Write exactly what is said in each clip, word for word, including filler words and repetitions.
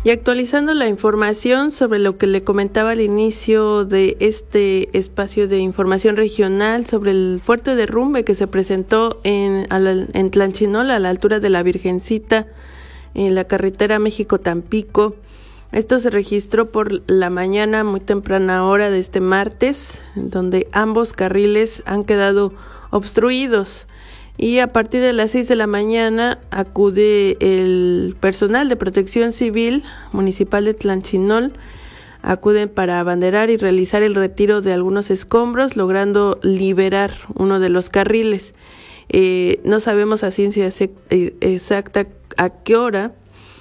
Y actualizando la información sobre lo que le comentaba al inicio de este espacio de información regional sobre el fuerte derrumbe que se presentó en, a la, en Tlanchinol, a la altura de la Virgencita, en la carretera México-Tampico. Esto se registró por la mañana, muy temprana hora de este martes, donde ambos carriles han quedado obstruidos. Y a partir de las seis de la mañana acude el personal de Protección Civil Municipal de Tlanchinol, acuden para abanderar y realizar el retiro de algunos escombros, logrando liberar uno de los carriles. Eh, no sabemos a ciencia exacta a qué hora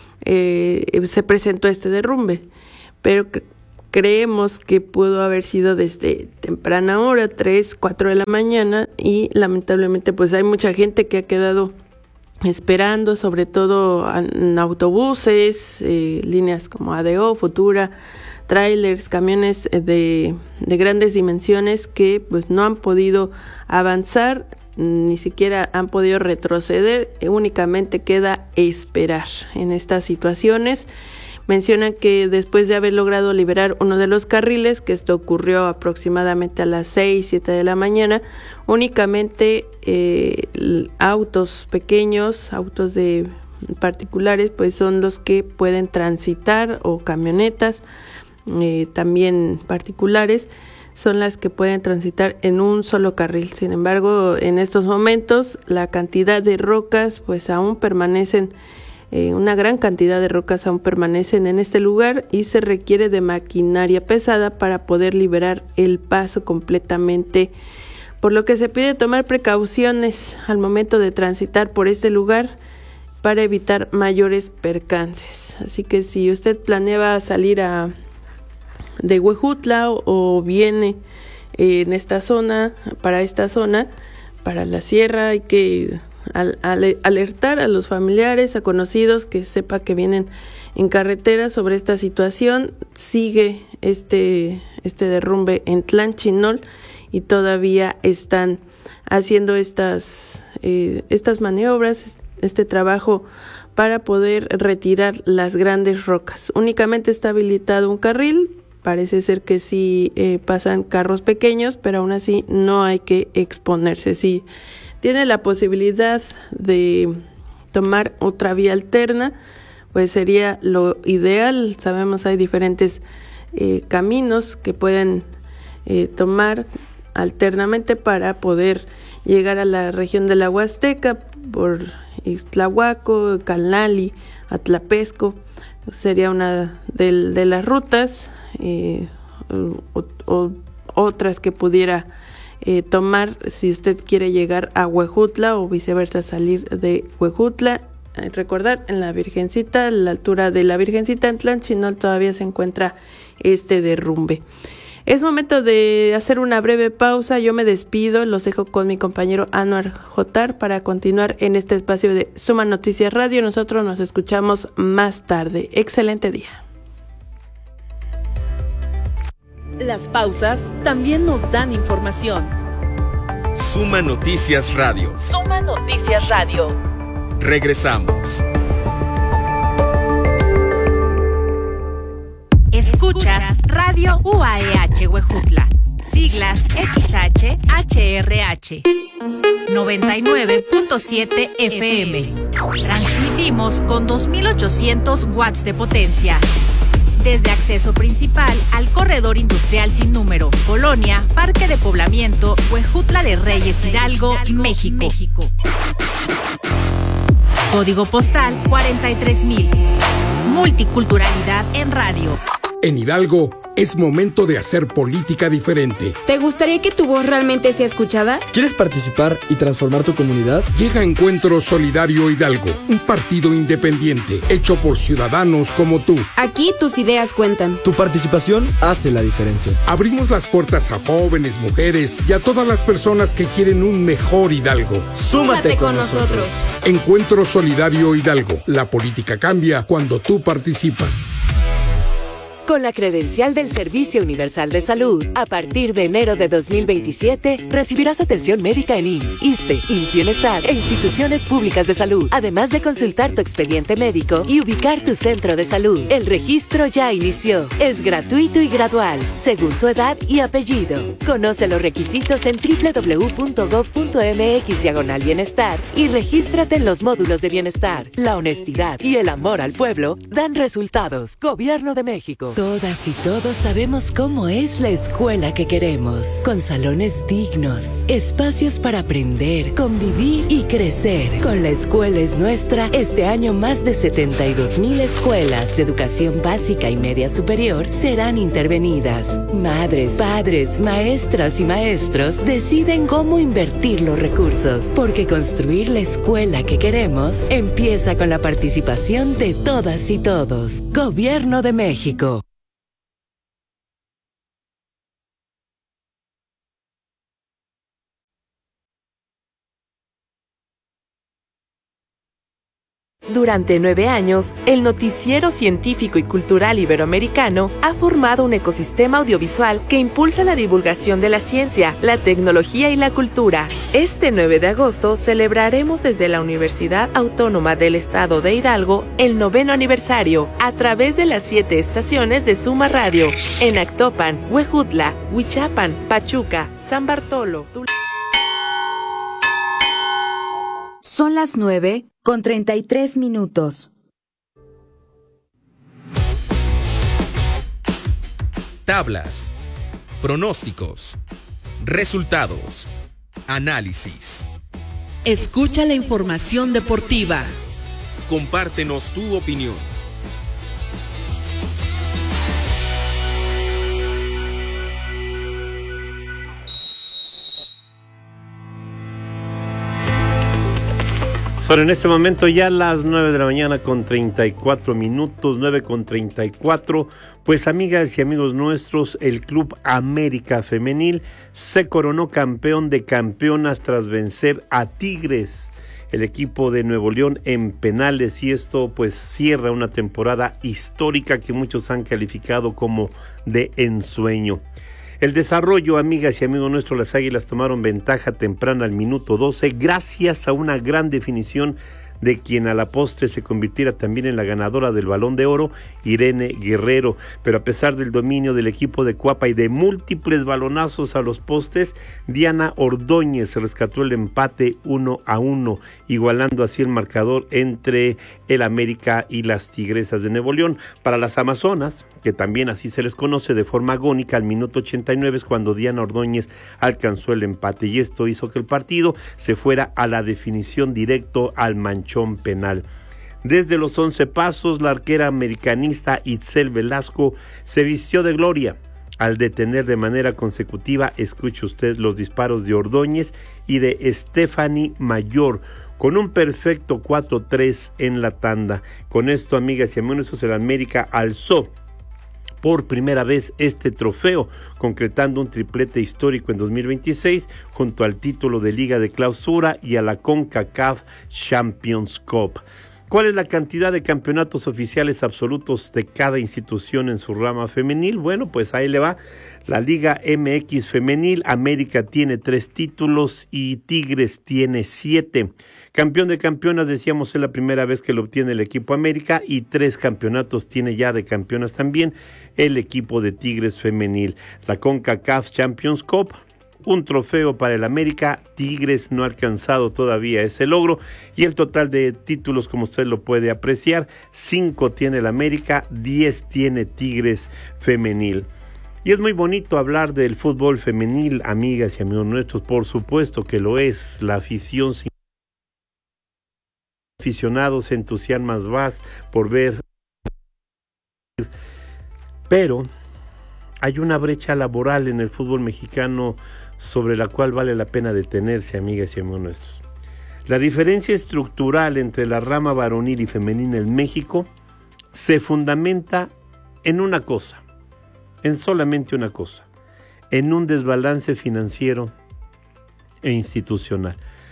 eh, se presentó este derrumbe, pero creemos que pudo haber sido desde temprana hora, tres, cuatro de la mañana, y lamentablemente pues hay mucha gente que ha quedado esperando, sobre todo en autobuses, eh, líneas como A D O, Futura, trailers, camiones de, de grandes dimensiones que pues no han podido avanzar, ni siquiera han podido retroceder, únicamente queda esperar en estas situaciones. Mencionan que después de haber logrado liberar uno de los carriles, que esto ocurrió aproximadamente a las seis, siete de la mañana, únicamente eh, autos pequeños, autos de particulares, pues son los que pueden transitar, o camionetas eh, también particulares, son las que pueden transitar en un solo carril. Sin embargo, en estos momentos la cantidad de rocas pues aún permanecen Eh, una gran cantidad de rocas aún permanecen en este lugar y se requiere de maquinaria pesada para poder liberar el paso completamente, por lo que se pide tomar precauciones al momento de transitar por este lugar para evitar mayores percances. Así que si usted planeaba salir a de Huejutla o, o viene eh, en esta zona, para esta zona, para la sierra, hay que Al, al, alertar a los familiares, a conocidos, que sepa que vienen en carretera sobre esta situación. Sigue este, este derrumbe en Tlanchinol y todavía están haciendo estas, eh, estas maniobras, este trabajo para poder retirar las grandes rocas. Únicamente está habilitado un carril, parece ser que sí eh, pasan carros pequeños, pero aún así no hay que exponerse. Sí, tiene la posibilidad de tomar otra vía alterna, pues sería lo ideal. Sabemos hay diferentes eh, caminos que pueden eh, tomar alternamente para poder llegar a la región de la Huasteca por Ixtlahuaco, Calnali, Atlapesco. Sería una de, de las rutas, eh, o, o otras que pudiera Eh, tomar si usted quiere llegar a Huejutla o viceversa, salir de Huejutla. Eh, recordar, en la Virgencita, a la altura de la Virgencita en Tlanchinol todavía se encuentra este derrumbe. Es momento de hacer una breve pausa. Yo me despido, los dejo con mi compañero Anuar Jotar para continuar en este espacio de Suma Noticias Radio. Nosotros nos escuchamos más tarde. Excelente día. Las pausas también nos dan información. Suma Noticias Radio. Suma Noticias Radio. Regresamos. Escuchas Radio U A E H Huejutla. Siglas X H H R H. noventa y nueve punto siete F M. Transmitimos con dos mil ochocientos watts de potencia. Desde acceso principal al corredor industrial sin número, Colonia, Parque de Poblamiento, Huejutla de Reyes, Hidalgo, México. México. Código postal cuarenta y tres mil. Multiculturalidad en radio. En Hidalgo es momento de hacer política diferente. ¿Te gustaría que tu voz realmente sea escuchada? ¿Quieres participar y transformar tu comunidad? Llega Encuentro Solidario Hidalgo, un partido independiente hecho por ciudadanos como tú. Aquí tus ideas cuentan. Tu participación hace la diferencia. Abrimos las puertas a jóvenes, mujeres y a todas las personas que quieren un mejor Hidalgo. Súmate con nosotros. Encuentro Solidario Hidalgo. La política cambia cuando tú participas. Con la credencial del Servicio Universal de Salud, a partir de enero de dos mil veintisiete, recibirás atención médica en I M S S, ISSSTE, I M S S Bienestar e instituciones públicas de salud, además de consultar tu expediente médico y ubicar tu centro de salud. El registro ya inició. Es gratuito y gradual, según tu edad y apellido. Conoce los requisitos en doble u doble u doble u punto gob punto eme equis diagonal bienestar y regístrate en los módulos de bienestar. La honestidad y el amor al pueblo dan resultados. Gobierno de México. Todas y todos sabemos cómo es la escuela que queremos, con salones dignos, espacios para aprender, convivir y crecer. Con La Escuela es Nuestra, este año más de setenta y dos mil escuelas de educación básica y media superior serán intervenidas. Madres, padres, maestras y maestros deciden cómo invertir los recursos, porque construir la escuela que queremos empieza con la participación de todas y todos. Gobierno de México. Durante nueve años, el noticiero científico y cultural iberoamericano ha formado un ecosistema audiovisual que impulsa la divulgación de la ciencia, la tecnología y la cultura. Este nueve de agosto celebraremos desde la Universidad Autónoma del Estado de Hidalgo el noveno aniversario a través de las siete estaciones de Suma Radio en Actopan, Huejutla, Huichapan, Pachuca, San Bartolo. Tul- Son las nueve con treinta y tres minutos. Tablas, pronósticos, resultados, análisis. Escucha la información deportiva. Compártenos tu opinión. Son en este momento ya las nueve de la mañana con treinta y cuatro minutos, nueve con treinta y cuatro. Pues amigas y amigos nuestros, el Club América Femenil se coronó campeón de campeonas tras vencer a Tigres, el equipo de Nuevo León, en penales, y esto pues cierra una temporada histórica que muchos han calificado como de ensueño. El desarrollo, amigas y amigos nuestros, las Águilas tomaron ventaja temprana al minuto doce gracias a una gran definición de quien a la postre se convirtiera también en la ganadora del Balón de Oro, Irene Guerrero. Pero a pesar del dominio del equipo de Cuapa y de múltiples balonazos a los postes, Diana Ordóñez rescató el empate uno a uno, igualando así el marcador entre el América y las Tigresas de Nuevo León. Para las Amazonas, que también así se les conoce de forma agónica, al minuto ochenta y nueve es cuando Diana Ordóñez alcanzó el empate, y esto hizo que el partido se fuera a la definición directo al manchón penal. Desde los once pasos, la arquera americanista Itzel Velasco se vistió de gloria al detener de manera consecutiva, escuche usted, los disparos de Ordóñez y de Stephanie Mayor, con un perfecto cuatro tres en la tanda. Con esto, amigas y amigos, el América alzó por primera vez este trofeo, concretando un triplete histórico en dos mil veintiséis junto al título de Liga de Clausura y a la CONCACAF Champions Cup. ¿Cuál es la cantidad de campeonatos oficiales absolutos de cada institución en su rama femenil? Bueno, pues ahí le va. La Liga M X Femenil, América tiene tres títulos y Tigres tiene siete. Campeón de campeonas, decíamos, es la primera vez que lo obtiene el equipo América, y tres campeonatos tiene ya de campeonas también el equipo de Tigres Femenil. La CONCACAF Champions Cup, un trofeo para el América. Tigres no ha alcanzado todavía ese logro, y el total de títulos, como usted lo puede apreciar, cinco tiene el América, diez tiene Tigres Femenil. Y es muy bonito hablar del fútbol femenil, amigas y amigos nuestros, por supuesto que lo es. La afición, aficionados se entusiasman más por ver, pero hay una brecha laboral en el fútbol mexicano sobre la cual vale la pena detenerse, amigas y amigos nuestros. La diferencia estructural entre la rama varonil y femenina en México se fundamenta en una cosa, en solamente una cosa, en un desbalance financiero e institucional.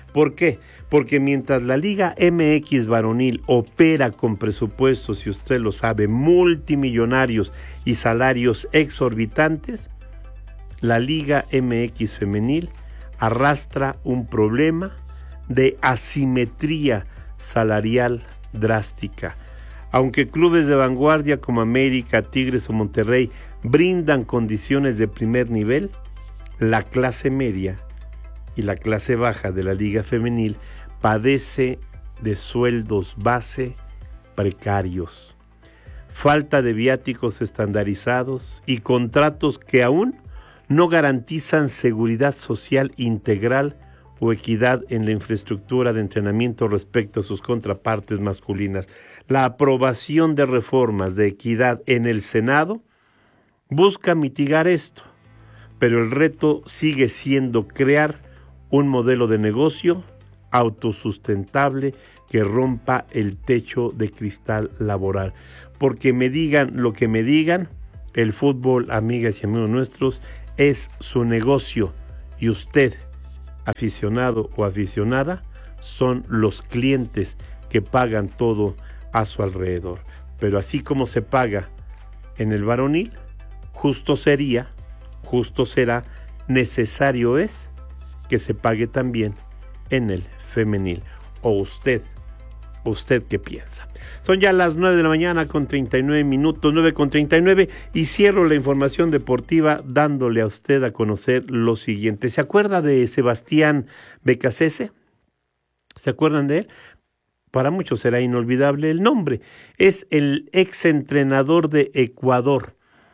¿Por qué? Porque mientras la Liga M X varonil opera con presupuestos, si usted lo sabe, multimillonarios y salarios exorbitantes, la Liga M X femenil arrastra un problema de asimetría salarial drástica. Aunque clubes de vanguardia como América, Tigres o Monterrey brindan condiciones de primer nivel, la clase media y la clase baja de la liga femenil padece de sueldos base precarios, falta de viáticos estandarizados y contratos que aún no garantizan seguridad social integral o equidad en la infraestructura de entrenamiento respecto a sus contrapartes masculinas. La aprobación de reformas de equidad en el Senado busca mitigar esto, pero el reto sigue siendo crear un modelo de negocio autosustentable que rompa el techo de cristal laboral. Porque me digan lo que me digan, el fútbol, amigas y amigos nuestros, es su negocio y usted, aficionado o aficionada, son los clientes que pagan todo a su alrededor. Pero así como se paga en el varonil, justo sería, justo será, necesario es que se pague también en el femenil. ¿O usted, usted qué piensa? Son ya las nueve de la mañana con treinta y nueve minutos, nueve con treinta y nueve, y cierro la información deportiva dándole a usted a conocer lo siguiente. ¿Se acuerda de Sebastián Becasese? ¿Se acuerdan de él? Para muchos será inolvidable el nombre. Es el exentrenador de Ecuador,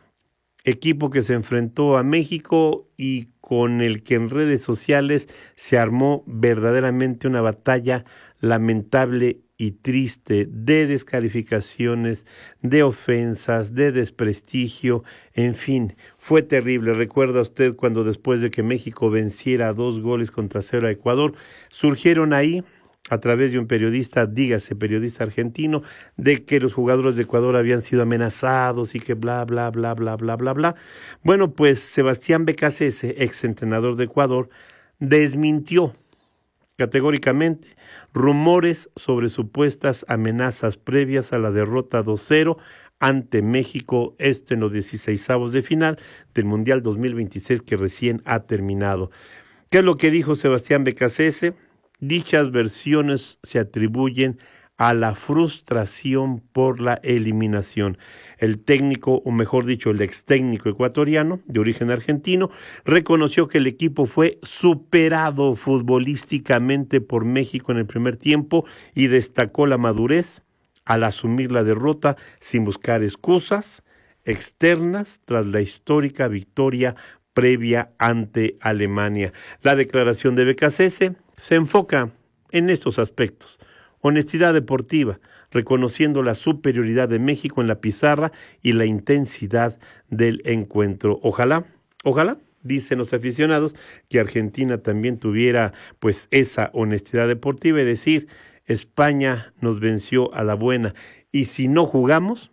equipo que se enfrentó a México y con el que en redes sociales se armó verdaderamente una batalla lamentable y triste de descalificaciones, de ofensas, de desprestigio, en fin, fue terrible. ¿Recuerda usted cuando después de que México venciera dos goles contra cero a Ecuador, surgieron ahí, a través de un periodista, dígase periodista argentino, de que los jugadores de Ecuador habían sido amenazados y que bla, bla, bla, bla, bla, bla, bla? Bueno, pues Sebastián Becasese, exentrenador de Ecuador, desmintió categóricamente rumores sobre supuestas amenazas previas a la derrota dos cero ante México, esto en los dieciseisavos de final del Mundial dos mil veintiséis que recién ha terminado. ¿Qué es lo que dijo Sebastián Becasese? Dichas versiones se atribuyen a la frustración por la eliminación. El técnico, o mejor dicho, el ex técnico ecuatoriano de origen argentino, reconoció que el equipo fue superado futbolísticamente por México en el primer tiempo y destacó la madurez al asumir la derrota sin buscar excusas externas tras la histórica victoria previa ante Alemania. La declaración de Becasese se enfoca en estos aspectos: honestidad deportiva, reconociendo la superioridad de México en la pizarra y la intensidad del encuentro. Ojalá, ojalá, dicen los aficionados, que Argentina también tuviera pues esa honestidad deportiva y decir, España nos venció a la buena, y si no jugamos,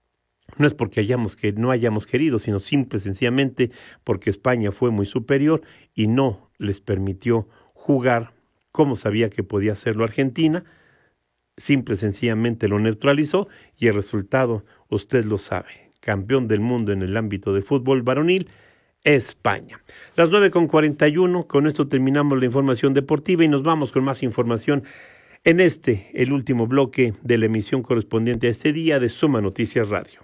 no es porque hayamos que no hayamos querido, sino simple y sencillamente porque España fue muy superior y no les permitió jugar como sabía que podía hacerlo Argentina. Simple y sencillamente lo neutralizó y el resultado, usted lo sabe, campeón del mundo en el ámbito de fútbol varonil, España. Las nueve con cuarenta y uno, con esto terminamos la información deportiva y nos vamos con más información en este, el último bloque de la emisión correspondiente a este día de Suma Noticias Radio.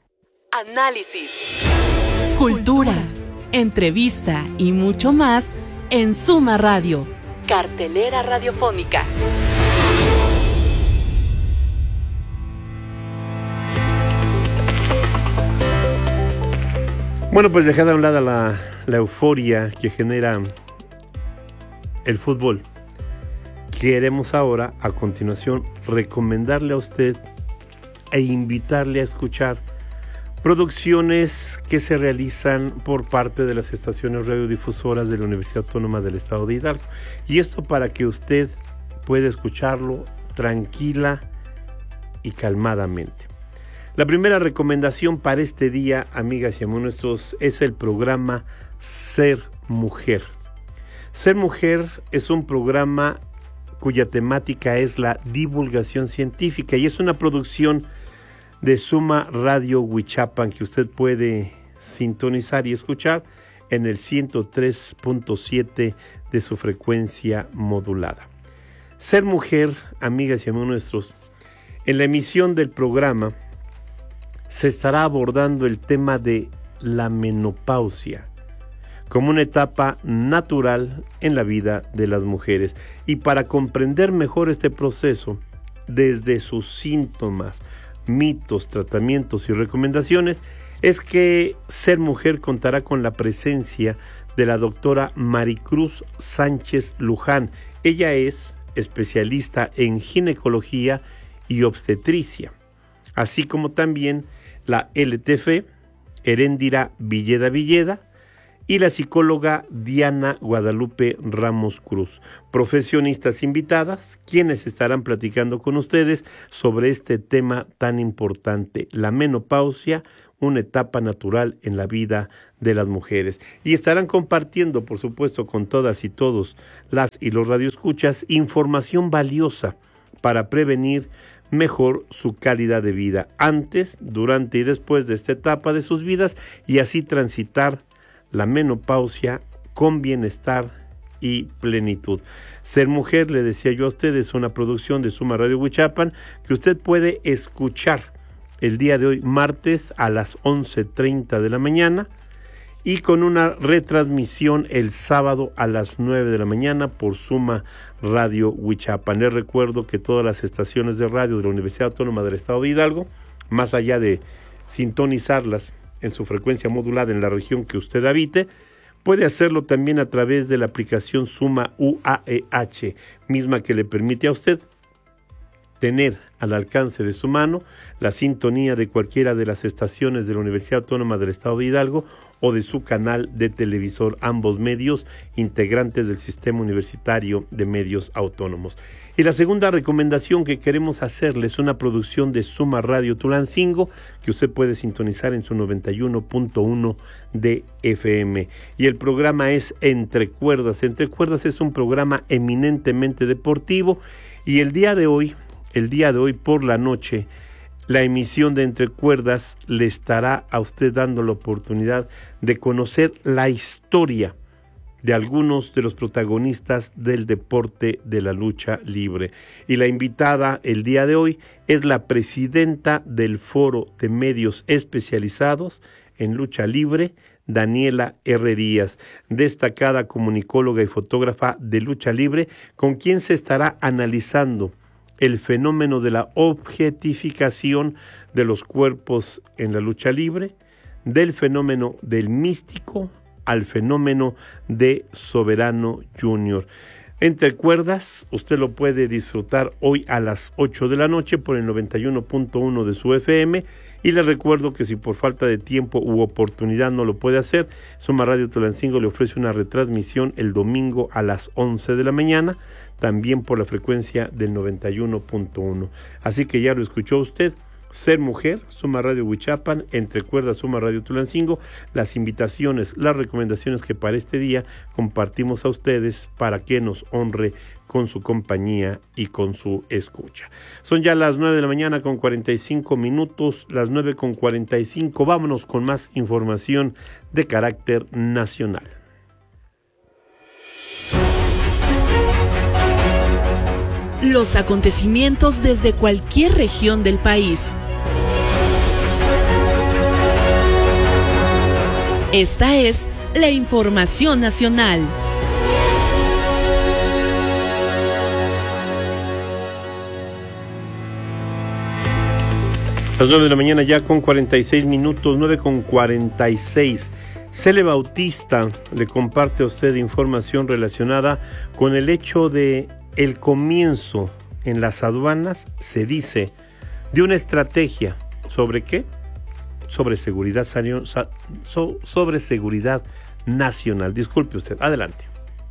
Análisis, cultura, entrevista y mucho más en Suma Radio. Cartelera radiofónica. Bueno, pues dejada a un lado la, la euforia que genera el fútbol, queremos ahora, a continuación, recomendarle a usted e invitarle a escuchar producciones que se realizan por parte de las estaciones radiodifusoras de la Universidad Autónoma del Estado de Hidalgo. Y esto para que usted pueda escucharlo tranquila y calmadamente. La primera recomendación para este día, amigas y amigos nuestros, es el programa Ser Mujer. Ser Mujer es un programa cuya temática es la divulgación científica, y es una producción de Suma Radio Huichapan que usted puede sintonizar y escuchar en el ciento tres punto siete de su frecuencia modulada. Ser mujer, amigas y amigos nuestros, en la emisión del programa se estará abordando el tema de la menopausia como una etapa natural en la vida de las mujeres. Y para comprender mejor este proceso, desde sus síntomas, mitos, tratamientos y recomendaciones, es que Ser Mujer contará con la presencia de la doctora Maricruz Sánchez Luján. Ella es especialista en ginecología y obstetricia, así como también la L T F, Heréndira Villeda Villeda, y la psicóloga Diana Guadalupe Ramos Cruz, profesionistas invitadas, quienes estarán platicando con ustedes sobre este tema tan importante, la menopausia, una etapa natural en la vida de las mujeres. Y estarán compartiendo, por supuesto, con todas y todos las y los radioescuchas, información valiosa para prevenir mejor su calidad de vida antes, durante y después de esta etapa de sus vidas, y así transitar la menopausia con bienestar y plenitud. Ser Mujer, le decía yo a ustedes, es una producción de Suma Radio Huichapan que usted puede escuchar el día de hoy, martes, a las once treinta de la mañana, y con una retransmisión el sábado a las nueve de la mañana por Suma Radio Huichapan. Les recuerdo que todas las estaciones de radio de la Universidad Autónoma del Estado de Hidalgo, más allá de sintonizarlas en su frecuencia modulada en la región que usted habite, puede hacerlo también a través de la aplicación Suma U A E H, misma que le permite a usted tener al alcance de su mano la sintonía de cualquiera de las estaciones de la Universidad Autónoma del Estado de Hidalgo o de su canal de televisor, ambos medios integrantes del Sistema Universitario de Medios Autónomos. Y la segunda recomendación que queremos hacerle es una producción de Suma Radio Tulancingo, que usted puede sintonizar en su noventa y uno punto uno de F M. Y el programa es Entre Cuerdas. Entre Cuerdas es un programa eminentemente deportivo, y el día de hoy, el día de hoy por la noche, la emisión de Entre Cuerdas le estará a usted dando la oportunidad de conocer la historia de algunos de los protagonistas del deporte de la lucha libre. Y la invitada el día de hoy es la presidenta del Foro de Medios Especializados en Lucha Libre, Daniela Herrerías, destacada comunicóloga y fotógrafa de lucha libre, con quien se estará analizando el fenómeno de la objetificación de los cuerpos en la lucha libre, del fenómeno del místico al fenómeno de Soberano Junior. Entre Cuerdas, usted lo puede disfrutar hoy a las ocho de la noche por el noventa y uno punto uno de su F M, y le recuerdo que si por falta de tiempo u oportunidad no lo puede hacer, Suma Radio Tulancingo le ofrece una retransmisión el domingo a las once de la mañana, también por la frecuencia del noventa y uno punto uno. Así que ya lo escuchó usted, Ser Mujer, Suma Radio Huichapan, Entre Cuerdas, Suma Radio Tulancingo, las invitaciones, las recomendaciones que para este día compartimos a ustedes para que nos honre con su compañía y con su escucha. Son ya las nueve de la mañana con cuarenta y cinco minutos, las nueve con cuarenta y cinco, vámonos con más información de carácter nacional. Los acontecimientos desde cualquier región del país. Esta es la información nacional. Las nueve de la mañana ya con cuarenta y seis minutos, nueve con cuarenta y seis. Cele Bautista le comparte a usted información relacionada con el hecho de el comienzo en las aduanas, se dice, de una estrategia. ¿Sobre qué? Sobre seguridad, sobre seguridad nacional. Disculpe usted, adelante.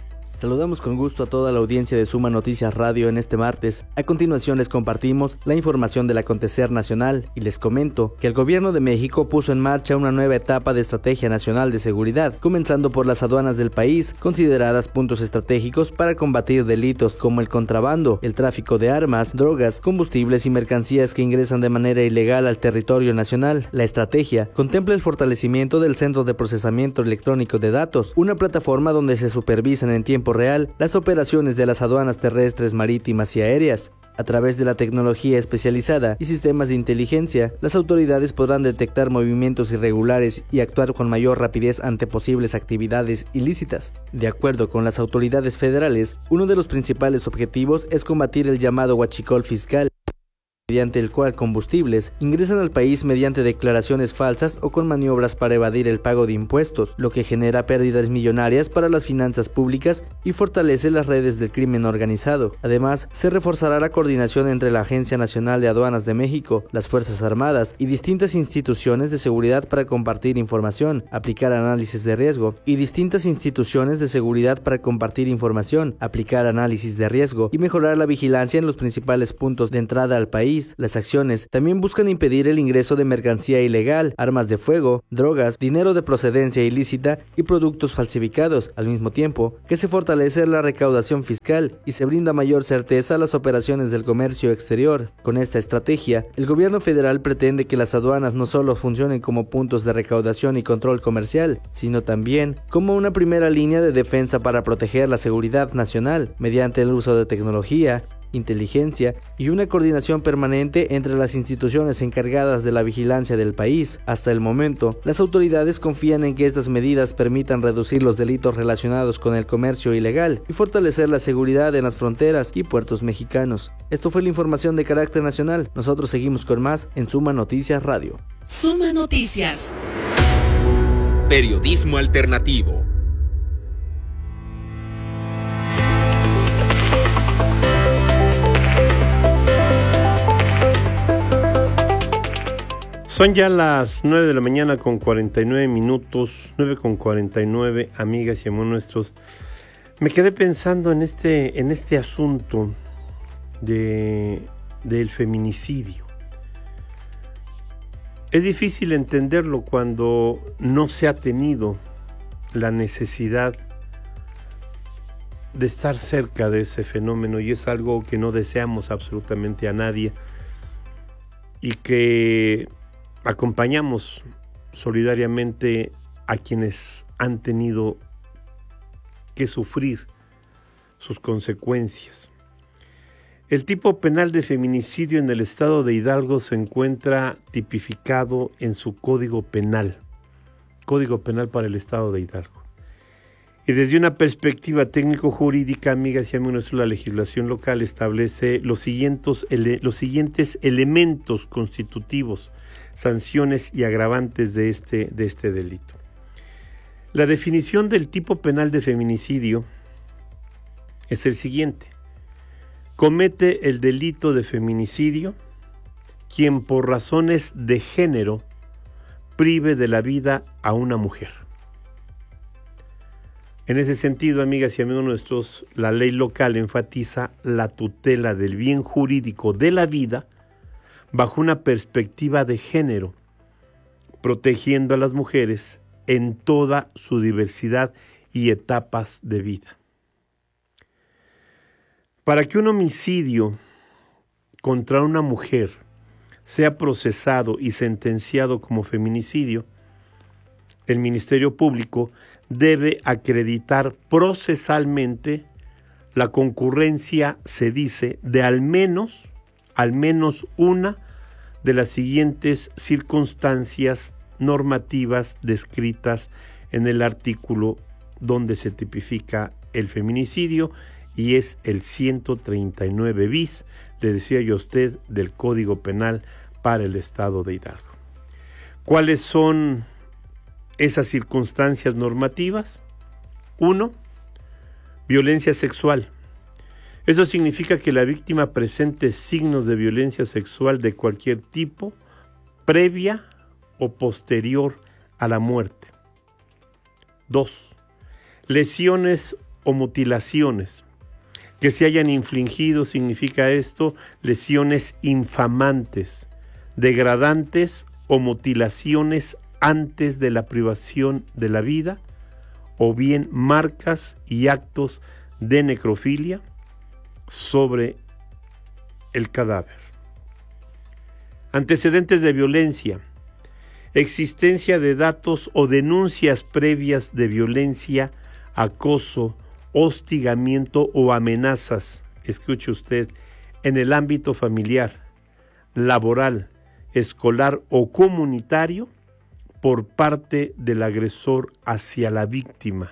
Saludamos con gusto a toda la audiencia de Suma Noticias Radio en este martes. A continuación les compartimos la información del acontecer nacional y les comento que el gobierno de México puso en marcha una nueva etapa de estrategia nacional de seguridad, comenzando por las aduanas del país, consideradas puntos estratégicos para combatir delitos como el contrabando, el tráfico de armas, drogas, combustibles y mercancías que ingresan de manera ilegal al territorio nacional. La estrategia contempla el fortalecimiento del Centro de Procesamiento Electrónico de Datos, una plataforma donde se supervisan en tiempo real las operaciones de las aduanas terrestres, marítimas y aéreas. A través de la tecnología especializada y sistemas de inteligencia, las autoridades podrán detectar movimientos irregulares y actuar con mayor rapidez ante posibles actividades ilícitas. De acuerdo con las autoridades federales, uno de los principales objetivos es combatir el llamado huachicol fiscal, mediante el cual combustibles ingresan al país mediante declaraciones falsas o con maniobras para evadir el pago de impuestos, lo que genera pérdidas millonarias para las finanzas públicas y fortalece las redes del crimen organizado. Además, se reforzará la coordinación entre la Agencia Nacional de Aduanas de México, las Fuerzas Armadas y distintas instituciones de seguridad para compartir información, aplicar análisis de riesgo, y distintas instituciones de seguridad para compartir información, aplicar análisis de riesgo y mejorar la vigilancia en los principales puntos de entrada al país. Las acciones también buscan impedir el ingreso de mercancía ilegal, armas de fuego, drogas, dinero de procedencia ilícita y productos falsificados, al mismo tiempo que se fortalece la recaudación fiscal y se brinda mayor certeza a las operaciones del comercio exterior. Con esta estrategia, el gobierno federal pretende que las aduanas no solo funcionen como puntos de recaudación y control comercial, sino también como una primera línea de defensa para proteger la seguridad nacional, mediante el uso de tecnología, inteligencia y una coordinación permanente entre las instituciones encargadas de la vigilancia del país. Hasta el momento, las autoridades confían en que estas medidas permitan reducir los delitos relacionados con el comercio ilegal y fortalecer la seguridad en las fronteras y puertos mexicanos. Esto fue la información de carácter nacional. Nosotros seguimos con más en Suma Noticias Radio. Suma Noticias. Periodismo alternativo. Son ya las nueve de la mañana con cuarenta y nueve minutos, nueve con cuarenta y nueve, amigas y amigos nuestros. Me quedé pensando en este, en este asunto de, del feminicidio. Es difícil entenderlo cuando no se ha tenido la necesidad de estar cerca de ese fenómeno, y es algo que no deseamos absolutamente a nadie y que acompañamos solidariamente a quienes han tenido que sufrir sus consecuencias. El tipo penal de feminicidio en el estado de Hidalgo se encuentra tipificado en su Código Penal, Código Penal para el estado de Hidalgo. Y desde una perspectiva técnico-jurídica, amigas y amigos nuestros, la legislación local establece los siguientes, ele, los siguientes elementos constitutivos, sanciones y agravantes de este, de este delito. La definición del tipo penal de feminicidio es el siguiente: comete el delito de feminicidio quien por razones de género prive de la vida a una mujer. En ese sentido, amigas y amigos nuestros, la ley local enfatiza la tutela del bien jurídico de la vida bajo una perspectiva de género, protegiendo a las mujeres en toda su diversidad y etapas de vida. Para que un homicidio contra una mujer sea procesado y sentenciado como feminicidio, el Ministerio Público debe acreditar procesalmente la concurrencia, se dice, de al menos, al menos una de las siguientes circunstancias normativas descritas en el artículo donde se tipifica el feminicidio, y es el ciento treinta y nueve bis, le decía yo a usted, del Código Penal para el estado de Hidalgo. ¿Cuáles son esas circunstancias normativas? Uno, violencia sexual. Eso significa que la víctima presente signos de violencia sexual de cualquier tipo, previa o posterior a la muerte. Dos, lesiones o mutilaciones que se hayan infligido, significa esto, lesiones infamantes, degradantes o mutilaciones antes de la privación de la vida, o bien marcas y actos de necrofilia sobre el cadáver. Antecedentes de violencia, existencia de datos o denuncias previas de violencia, acoso, hostigamiento o amenazas, escuche usted, en el ámbito familiar, laboral, escolar o comunitario por parte del agresor hacia la víctima.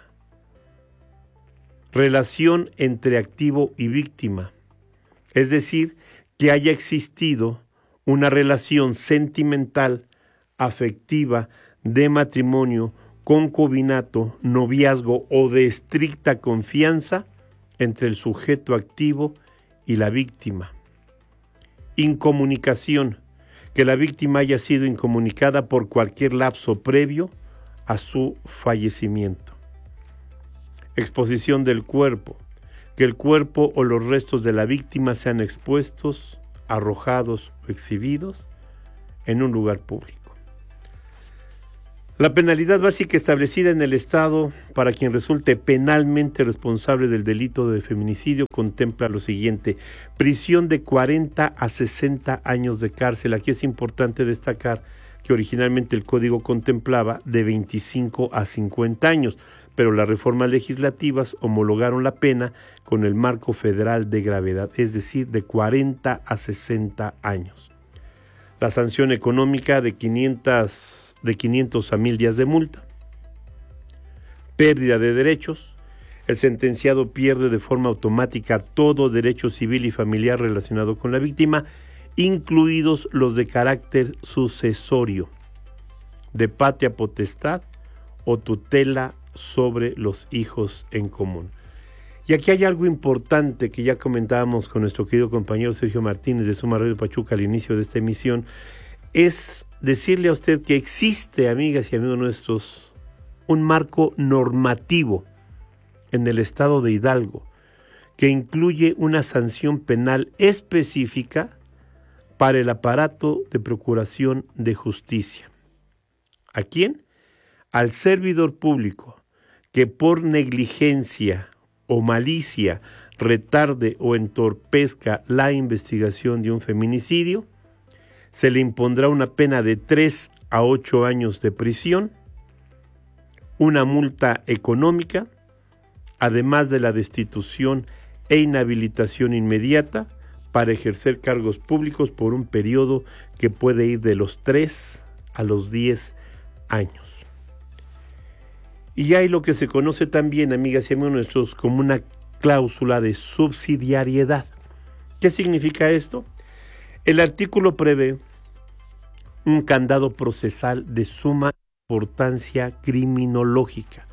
Relación entre activo y víctima, es decir, que haya existido una relación sentimental, afectiva, de matrimonio, concubinato, noviazgo o de estricta confianza entre el sujeto activo y la víctima. Incomunicación, que la víctima haya sido incomunicada por cualquier lapso previo a su fallecimiento. Exposición del cuerpo, que el cuerpo o los restos de la víctima sean expuestos, arrojados o exhibidos en un lugar público. La penalidad básica establecida en el Estado para quien resulte penalmente responsable del delito de feminicidio contempla lo siguiente: prisión de cuarenta a sesenta años de cárcel. Aquí es importante destacar que originalmente el Código contemplaba de veinticinco a cincuenta años, pero las reformas legislativas homologaron la pena con el marco federal de gravedad, es decir, de cuarenta a sesenta años. La sanción económica de quinientos de quinientos a mil días de multa. Pérdida de derechos. El sentenciado pierde de forma automática todo derecho civil y familiar relacionado con la víctima, incluidos los de carácter sucesorio, de patria potestad o tutela sobre los hijos en común. Y aquí hay algo importante que ya comentábamos con nuestro querido compañero Sergio Martínez de Suma Radio Pachuca al inicio de esta emisión, es decirle a usted que existe, amigas y amigos nuestros, un marco normativo en el estado de Hidalgo que incluye una sanción penal específica para el aparato de procuración de justicia. ¿A quién? Al servidor público que por negligencia o malicia retarde o entorpezca la investigación de un feminicidio, se le impondrá una pena de tres a ocho años de prisión, una multa económica, además de la destitución e inhabilitación inmediata para ejercer cargos públicos por un periodo que puede ir de los tres a los diez años. Y hay lo que se conoce también, amigas y amigos nuestros, como una cláusula de subsidiariedad. ¿Qué significa esto? El artículo prevé un candado procesal de suma importancia criminológica.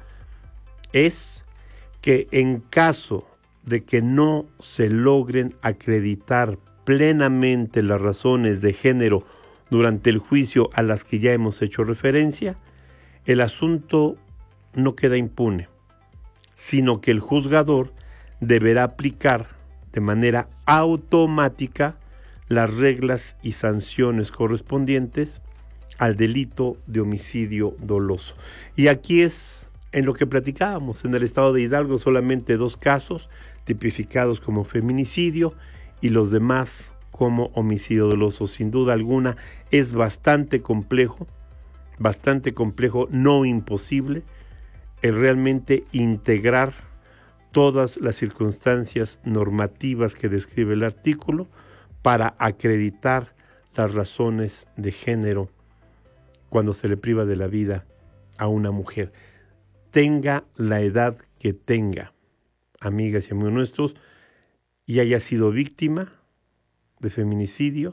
Es que en caso de que no se logren acreditar plenamente las razones de género durante el juicio a las que ya hemos hecho referencia, el asunto no queda impune, sino que el juzgador deberá aplicar de manera automática las reglas y sanciones correspondientes al delito de homicidio doloso. Y aquí es en lo que platicábamos, en el estado de Hidalgo solamente dos casos tipificados como feminicidio y los demás como homicidio doloso. Sin duda alguna es bastante complejo, bastante complejo, no imposible, el realmente integrar todas las circunstancias normativas que describe el artículo para acreditar las razones de género cuando se le priva de la vida a una mujer. Tenga la edad que tenga, amigas y amigos nuestros, y haya sido víctima de feminicidio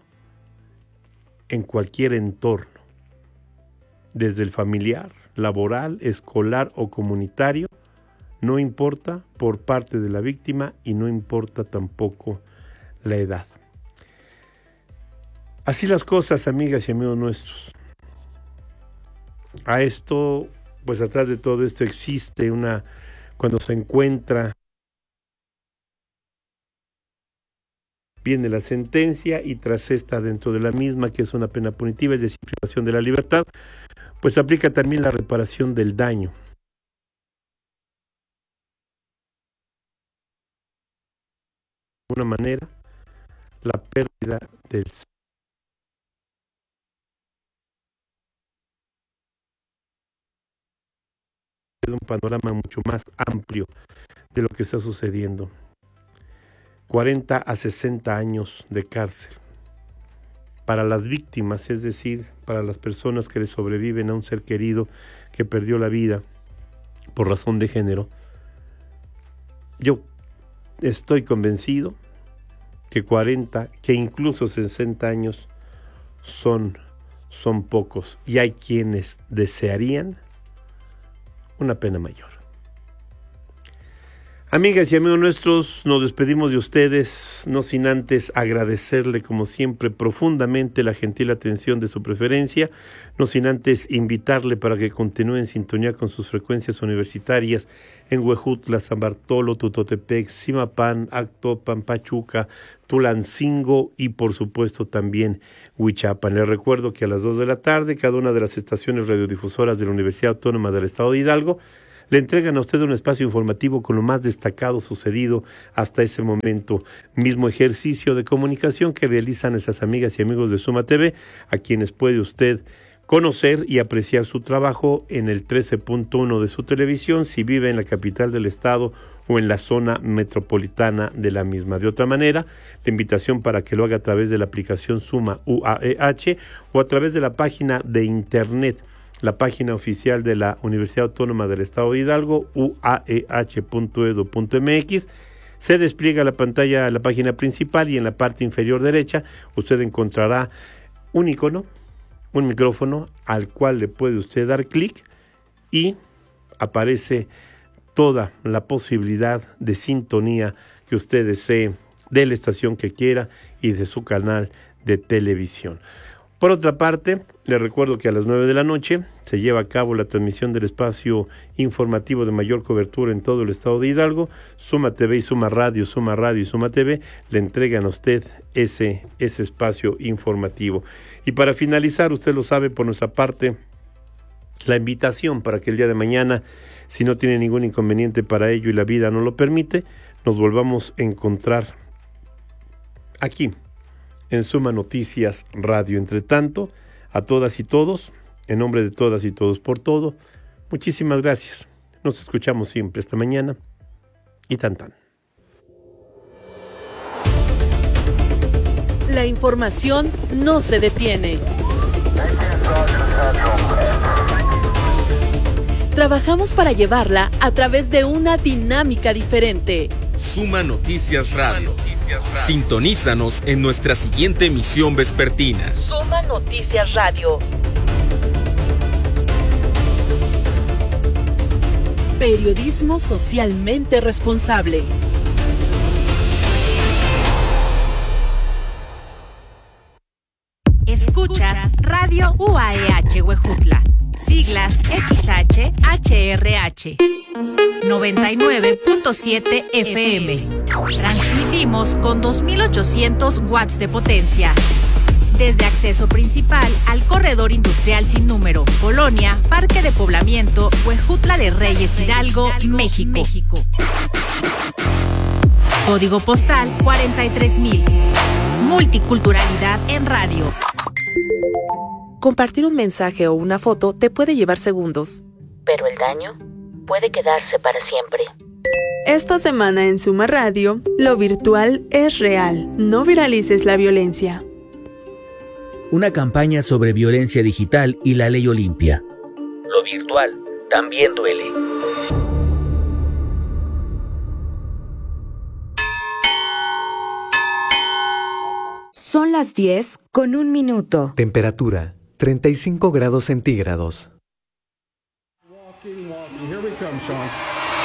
en cualquier entorno, desde el familiar, laboral, escolar o comunitario, no importa por parte de la víctima y no importa tampoco la edad. Así las cosas, amigas y amigos nuestros. A esto, pues atrás de todo esto existe una cuando se encuentra, viene la sentencia y tras esta dentro de la misma, que es una pena punitiva, es decir, privación de la libertad, pues aplica también la reparación del daño. De alguna manera, la pérdida del es un panorama mucho más amplio de lo que está sucediendo. cuarenta a sesenta años de cárcel para las víctimas, es decir, para las personas que le sobreviven a un ser querido que perdió la vida por razón de género. Yo estoy convencido que cuarenta, que incluso sesenta años son, son pocos, y hay quienes desearían una pena mayor. Amigas y amigos nuestros, nos despedimos de ustedes, no sin antes agradecerle como siempre profundamente la gentil atención de su preferencia, no sin antes invitarle para que continúe en sintonía con sus frecuencias universitarias en Huejutla, San Bartolo, Tutotepec, Zimapán, Actopan, Pachuca, Tulancingo y por supuesto también Huichapan. Les recuerdo que a las dos de la tarde cada una de las estaciones radiodifusoras de la Universidad Autónoma del Estado de Hidalgo le entregan a usted un espacio informativo con lo más destacado sucedido hasta ese momento. Mismo ejercicio de comunicación que realizan nuestras amigas y amigos de Suma T V, a quienes puede usted conocer y apreciar su trabajo en el trece punto uno de su televisión si vive en la capital del estado o en la zona metropolitana de la misma. De otra manera, la invitación para que lo haga a través de la aplicación Suma U A E H o a través de la página de internet, la página oficial de la Universidad Autónoma del Estado de Hidalgo, u a e h punto e d u punto m x. Se despliega la pantalla, la página principal, y en la parte inferior derecha usted encontrará un icono, un micrófono al cual le puede usted dar clic y aparece toda la posibilidad de sintonía que usted desee de la estación que quiera y de su canal de televisión. Por otra parte, les recuerdo que a las nueve de la noche se lleva a cabo la transmisión del espacio informativo de mayor cobertura en todo el estado de Hidalgo. Suma T V y Suma Radio, Suma Radio y Suma T V le entregan a usted ese, ese espacio informativo. Y para finalizar, usted lo sabe, por nuestra parte, la invitación para que el día de mañana, si no tiene ningún inconveniente para ello y la vida no lo permite, nos volvamos a encontrar aquí en Suma Noticias Radio. Entre tanto, a todas y todos, en nombre de todas y todos por todo, muchísimas gracias. Nos escuchamos siempre esta mañana y tan tan. La información no se detiene. Trabajamos para llevarla a través de una dinámica diferente. Suma Noticias Radio. Sintonízanos en nuestra siguiente emisión vespertina. Suma Noticias Radio. Periodismo socialmente responsable. Escuchas Radio U A E H Huejutla. Siglas X H H R H. noventa y nueve punto siete F M. Transmitimos con dos mil ochocientos watts de potencia. Desde acceso principal al corredor industrial sin número, Colonia, Parque de Poblamiento, Huejutla de Reyes, Hidalgo, México. México. Código postal cuarenta y tres mil. Multiculturalidad en radio. Compartir un mensaje o una foto te puede llevar segundos, pero el daño puede quedarse para siempre. Esta semana en Suma Radio, lo virtual es real. No viralices la violencia. Una campaña sobre violencia digital y la ley Olimpia. Lo virtual también duele. Son las diez con un minuto. Temperatura treinta y cinco grados centígrados. Walking, walking. Here we come, Sean.